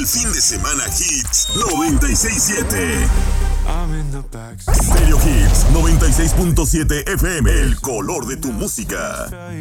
el fin de semana Hits 96.7. Stereo Hits 96.7 FM, el color de tu música.